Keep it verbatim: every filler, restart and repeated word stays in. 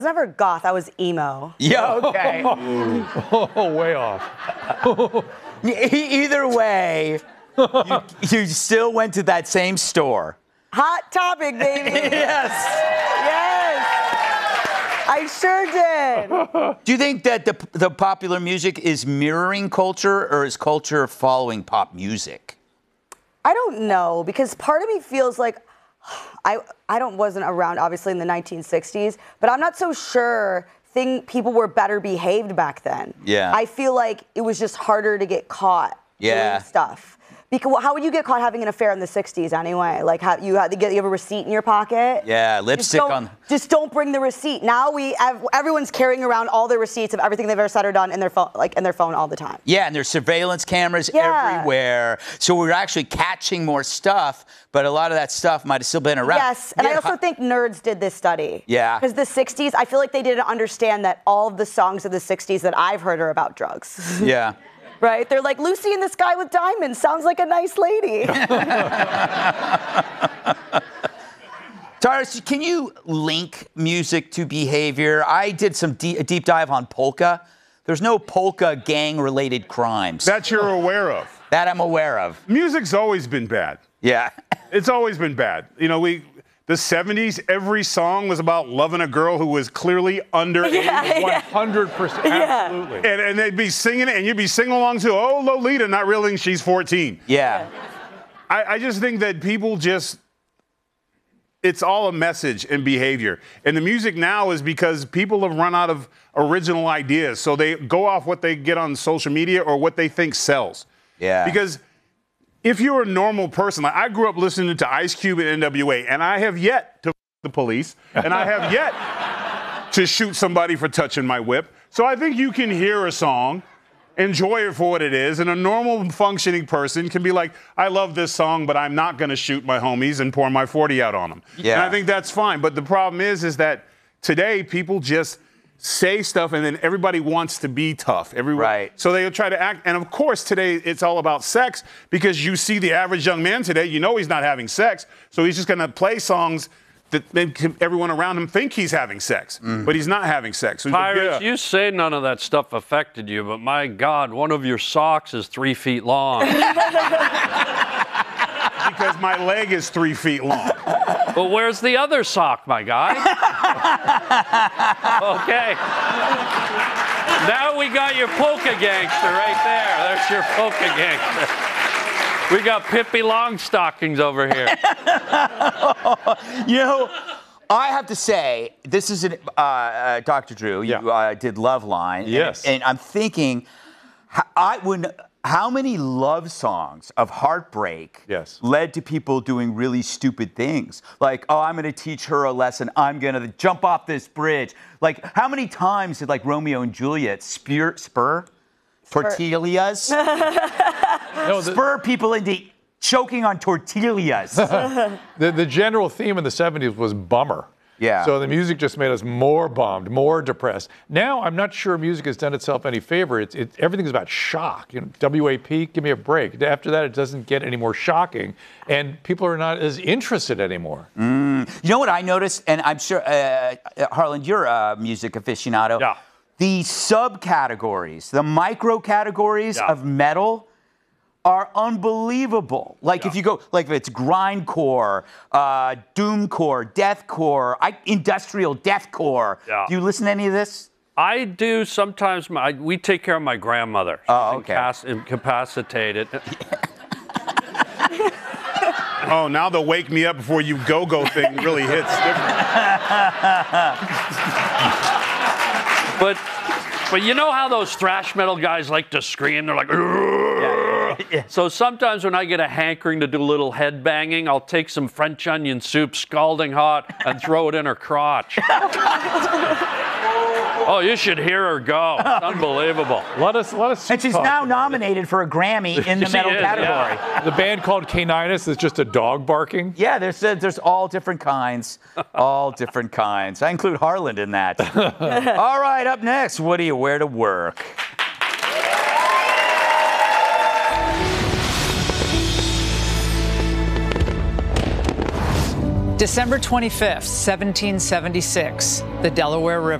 was never goth. I was emo. Yeah, okay. Oh, way off. E- Either way, you, you still went to that same store. Hot Topic, baby. Yes. Yes. I sure did. Do you think that the, the popular music is mirroring culture, or is culture following pop music? I don't know, because part of me feels like I I don't wasn't around obviously in the nineteen sixties, but I'm not so sure thing people were better behaved back then. Yeah. I feel like it was just harder to get caught Yeah. doing stuff. Because how would you get caught having an affair in the sixties anyway? Like how you had to get you have a receipt in your pocket? Yeah, Just lipstick don't, on. just don't bring the receipt. Now we have, everyone's carrying around all the receipts of everything they've ever said or done in their phone, like in their phone all the time. Yeah, and there's surveillance cameras Yeah. everywhere. So we're actually catching more stuff, but a lot of that stuff might have still been around. Yes, and Yeah, I also ho- think Nerds did this study. Yeah. Because the sixties, I feel like they didn't understand that all of the songs of the sixties that I've heard are about drugs. Yeah. Right? They're like, Lucy in the Sky with Diamonds sounds like a nice lady. Tyrus, can you link music to behavior? I did some deep, a deep dive on polka. There's no polka gang-related crimes. That you're aware of. That I'm aware of. Music's always been bad. Yeah. It's always been bad. You know, we the seventies, every song was about loving a girl who was clearly underage. Yeah, one yeah. hundred percent. Yeah. Absolutely. And, and they'd be singing it, and you'd be singing along to, oh, Lolita, not realizing she's fourteen. Yeah. I, I just think that people just, it's all a message and behavior. And the music now is because people have run out of original ideas. So they go off what they get on social media or what they think sells. Yeah. Because if you're a normal person, like I grew up listening to Ice Cube and N W A, and I have yet to f- the police, and I have yet to shoot somebody for touching my whip. So I think you can hear a song, enjoy it for what it is, and a normal functioning person can be like, I love this song, but I'm not going to shoot my homies and pour my forty out on them. Yeah. And I think that's fine. But the problem is, is that today people just say stuff, and then everybody wants to be tough. Everyone, Right. So they'll try to act. And of course, today it's all about sex, because you see the average young man today, you know he's not having sex. So he's just going to play songs that make him, everyone around him think he's having sex, but he's not having sex. So he's like, Tyrus, yeah. you say none of that stuff affected you, but my God, one of your socks is three feet long. Because my leg is three feet long. But where's the other sock, my guy? Okay. Now we got your polka gangster right there. There's your polka gangster. We got Pippi Longstockings over here. You know, I have to say, this is an, uh, uh, Doctor Drew, you Yeah. uh, did Loveline. Yes. And, and I'm thinking, h- I would, how many love songs of heartbreak Yes. led to people doing really stupid things? Like, oh, I'm going to teach her a lesson. I'm going to jump off this bridge. Like, how many times did, like, Romeo and Juliet spear, spur tortillas? No, the, spur people into choking on tortillas. the, the general theme in the seventies was bummer. Yeah. So the music just made us more bummed, more depressed. Now, I'm not sure music has done itself any favor. It's, it, everything's about shock. You know, W A P, give me a break. After that, it doesn't get any more shocking, and people are not as interested anymore. Mm. You know what I noticed, and I'm sure, uh, Harlan, you're a music aficionado. Yeah. The subcategories, the micro categories Yeah. of metal are unbelievable. Like if you go, like if it's grindcore, uh, doomcore, deathcore, I, industrial deathcore. Yeah. Do you listen to any of this? I do sometimes. My, we take care of my grandmother. She's Oh, okay. incapac- incapacitated. Oh, now the wake me up before you go-go thing really hits different. But, but you know how those thrash metal guys like to scream? They're like, yeah, yeah, yeah. So sometimes when I get a hankering to do a little head banging, I'll take some French onion soup, scalding hot, and throw it in her crotch. Oh, you should hear her go. It's unbelievable. Let us, let us. And she's talk now about nominated for a Grammy in the She metal is, category. yeah. it. The band called Caninus is just a dog barking. Yeah, there's uh, there's all different kinds, all different kinds. I include Harlan in that. All right, up next, what do you wear to work? December twenty-fifth, seventeen seventy-six, the Delaware River.